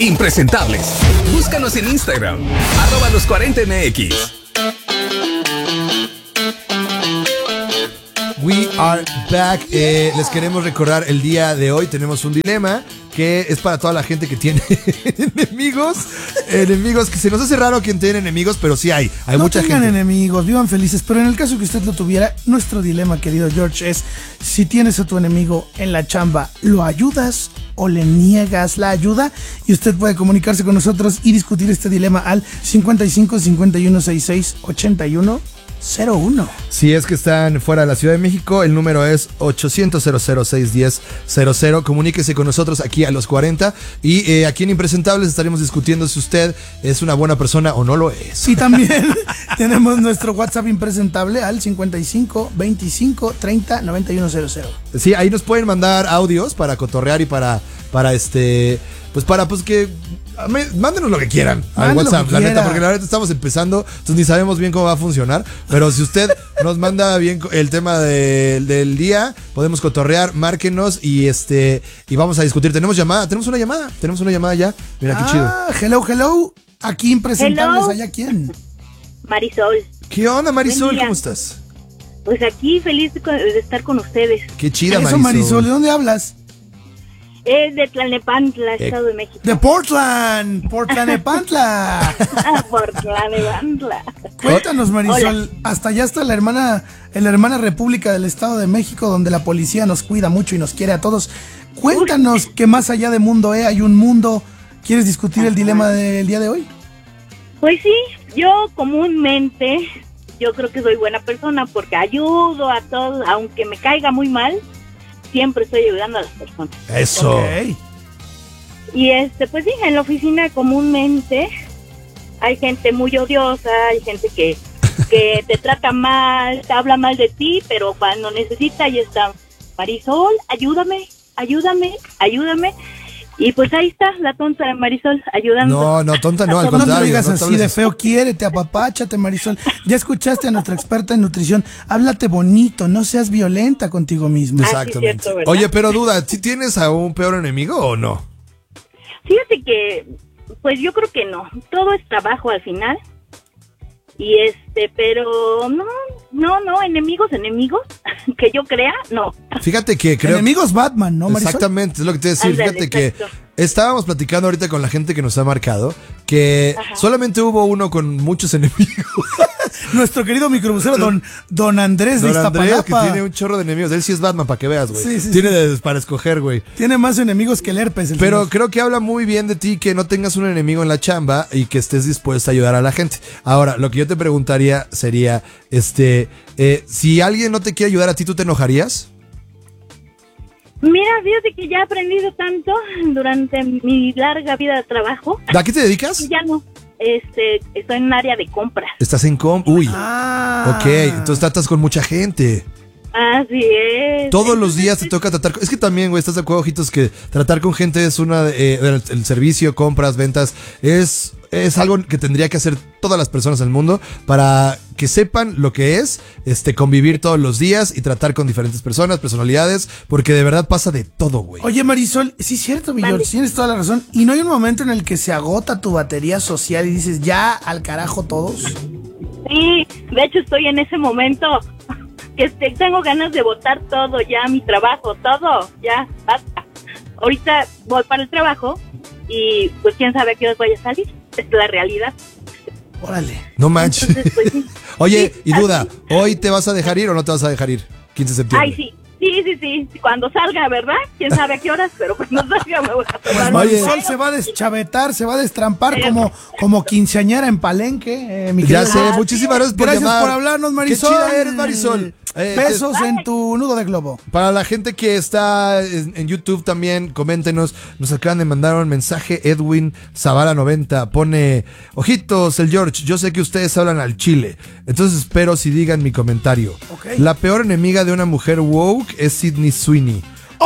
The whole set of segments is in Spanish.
impresentables. Búscanos en Instagram, @los40mx. We are back. Les queremos recordar el día de hoy. Tenemos un dilema que es para toda la gente que tiene enemigos. Enemigos, que se nos hace raro quien tiene enemigos, pero sí hay mucha gente. No tengan enemigos, vivan felices. Pero en el caso que usted lo tuviera, nuestro dilema, querido George, es: si tienes a tu enemigo en la chamba, ¿lo ayudas o le niegas la ayuda? Y usted puede comunicarse con nosotros y discutir este dilema al 55 51 66 81 01. Si es que están fuera de la Ciudad de México, el número es 800-610-00. Comuníquese con nosotros aquí a los 40. Y aquí en Impresentables estaremos discutiendo si usted es una buena persona o no lo es. Y también tenemos nuestro WhatsApp impresentable al 55 25 30 91 00. Sí, ahí nos pueden mandar audios para cotorrear y para que mándenos lo que quieran al WhatsApp, la neta, porque la verdad estamos empezando, entonces ni sabemos bien cómo va a funcionar, pero si usted nos manda bien el tema del día, podemos cotorrear, márquenos y vamos a discutir. Tenemos una llamada ya. Mira qué chido. Hello, aquí Impresentables, allá quién. Marisol. ¿Qué onda, Marisol? ¿Cómo estás? Pues aquí feliz de estar con ustedes. Qué chida, Eso, Marisol, ¿de dónde hablas? De Tlalnepantla, Estado de México. De Portland, Portlanepantla. Portlanepantla. Cuéntanos, Marisol, Hola. hasta allá está la hermana República del Estado de México, donde la policía nos cuida mucho y nos quiere a todos. Cuéntanos que más allá de mundo hay un mundo. ¿Quieres discutir el dilema del día de hoy? Pues sí, yo comúnmente, yo creo que soy buena persona porque ayudo a todos, aunque me caiga muy mal, siempre estoy ayudando a las personas. Eso. Okay. Y pues sí, en la oficina comúnmente hay gente muy odiosa, hay gente que te trata mal, te habla mal de ti, pero cuando necesita ahí está Marisol, ayúdame. Y pues ahí está la tonta de Marisol ayudando. No, tonta no, al No contrario. te digas no así de feo, quiérete, apapáchate, Marisol. Ya escuchaste a nuestra experta en nutrición. Háblate bonito, no seas violenta contigo mismo. Exactamente. Sí, cierto, ¿verdad? Oye, pero duda, ¿sí tienes a un peor enemigo o no? Fíjate que, pues yo creo que no. Todo es trabajo al final. Y pero no, enemigos, que yo crea, no. Fíjate que creo... Enemigos Batman, ¿no, Marisol? Exactamente, es lo que te decía. Ándale, Fíjate que exacto. estábamos platicando ahorita con la gente que nos ha marcado que solamente hubo uno con muchos enemigos. Nuestro querido microbusero, don Andrés de Don Andrés, que Iztapalapa. tiene un chorro de enemigos. Él sí es Batman, para que veas, güey. Sí, tiene para escoger, güey. Tiene más enemigos que el herpes. Pero señor. creo que habla muy bien de ti que no tengas un enemigo en la chamba y que estés dispuesto a ayudar a la gente. Ahora, lo que yo te preguntaría sería, si alguien no te quiere ayudar a ti, ¿tú te enojarías? Mira, fíjate que ya he aprendido tanto durante mi larga vida de trabajo. ¿A qué te dedicas? Ya no. Estoy en un área de compras. Estás en Uy. Ah. Ok, entonces tratas con mucha gente. Así es. Todos los días te toca tratar. Es que también, güey, estás de acuerdo, ojitos, que tratar con gente es el servicio, compras, ventas, es algo que tendría que hacer todas las personas del mundo para que sepan lo que es convivir todos los días y tratar con diferentes personas, personalidades, porque de verdad pasa de todo, güey. Oye, Marisol, sí es cierto, mi George, tienes toda la razón. ¿Y no hay un momento en el que se agota tu batería social y dices, ya al carajo todos? Sí, de hecho estoy en ese momento que tengo ganas de botar todo ya, mi trabajo, todo, ya, basta. Ahorita voy para el trabajo y pues quién sabe a qué hora voy a salir, es la realidad. Órale. No manches. Entonces, pues, sí. Oye, Sí, y duda, así. ¿hoy te vas a dejar ir o no te vas a dejar ir? 15 de septiembre. Ay, sí. Cuando salga, ¿verdad? Quién sabe a qué horas, pero cuando salga me voy a tomar. Oye. Marisol se va a deschavetar, se va a destrampar como quinceañera en Palenque, mi Ya querida. sé, muchísimas gracias por Gracias llamar. por hablarnos, Marisol. Qué chida eres, Marisol. Besos en tu nudo de globo. Para la gente que está en YouTube también, coméntenos. Nos acaban de mandar un mensaje. Edwin Zavala 90 pone: ojitos, el George, yo sé que ustedes hablan al chile, entonces espero si digan mi comentario. Ok. La peor enemiga de una mujer woke es Sydney Sweeney. ¡Oh!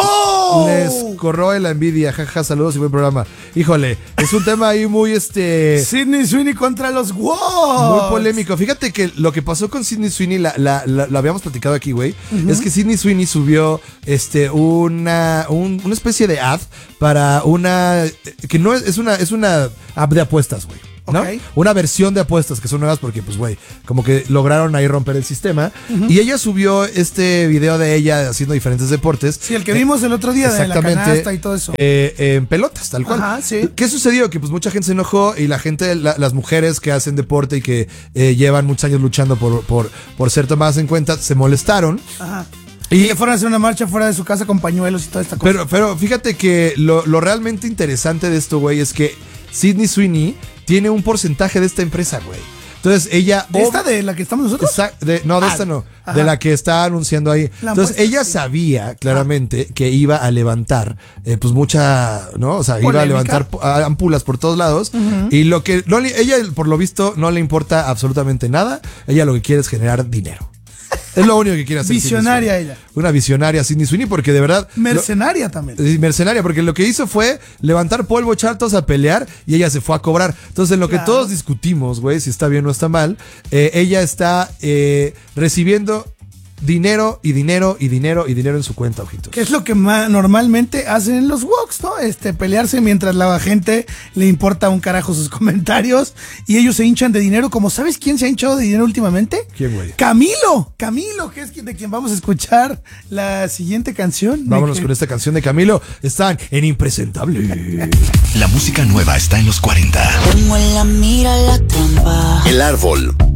¡Oh! Les corroe la envidia. Jaja, saludos y buen programa. Híjole, es un tema ahí muy Sydney Sweeney contra los Woks. muy polémico. Fíjate que lo que pasó con Sydney Sweeney, la habíamos platicado aquí, güey. Es que Sydney Sweeney subió una especie de ad para una que no es una app de apuestas, güey. ¿No? Ok. Una versión de apuestas que son nuevas porque, pues, güey, como que lograron ahí romper el sistema. Y ella subió este video de ella haciendo diferentes deportes. Sí, el que vimos el otro día de la canasta y todo eso. En pelotas, tal cual. Ajá, sí. ¿Qué sucedió? Que pues mucha gente se enojó y la gente, las mujeres que hacen deporte y que llevan muchos años luchando por ser tomadas en cuenta, se molestaron. Ajá. Y Y le fueron a hacer una marcha fuera de su casa con pañuelos y toda esta cosa. pero fíjate que lo realmente interesante de esto, güey, es que Sydney Sweeney tiene un porcentaje de esta empresa, güey. Entonces ella... ¿De esta de la que estamos nosotros? No, de esta no. Ajá. De la que está anunciando ahí. La Entonces apuesta, ella sí. sabía claramente que iba a levantar, pues mucha, ¿no? O sea, iba a Polémica. levantar ampulas por todos lados. Y lo que ella, por lo visto, no le importa absolutamente nada. Ella lo que quiere es generar dinero. Es lo único que quiere hacer. Visionaria Sydney Sweeney. ella. Una visionaria Sydney Sweeney porque de verdad... Mercenaria también. Mercenaria, porque lo que hizo fue levantar polvo, echar todos a pelear y ella se fue a cobrar. Entonces, en lo que Claro. todos discutimos, güey, si está bien o está mal, ella está recibiendo dinero y dinero y dinero y dinero en su cuenta, ojitos. Que es lo que normalmente hacen los Woks, ¿no? Pelearse mientras la gente le importa un carajo sus comentarios y ellos se hinchan de dinero. Como ¿sabes quién se ha hinchado de dinero últimamente? ¿Quién, güey? Camilo, que es de quien vamos a escuchar la siguiente canción. Vámonos con esta canción de Camilo. Están en Impresentable. La música nueva está en los 40. Tengo en la mira la trampa. El árbol